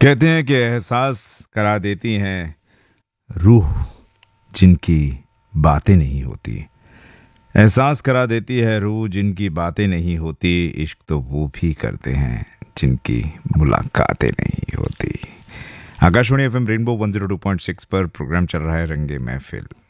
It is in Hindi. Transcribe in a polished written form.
कहते हैं कि एहसास करा देती हैं रूह जिनकी बातें नहीं होती। एहसास करा देती है रूह जिनकी बातें नहीं होती। इश्क तो वो भी करते हैं जिनकी मुलाकातें नहीं होती। आकाशवाणी एफएम रेनबो 102.6 पर प्रोग्राम चल रहा है रंगे महफिल।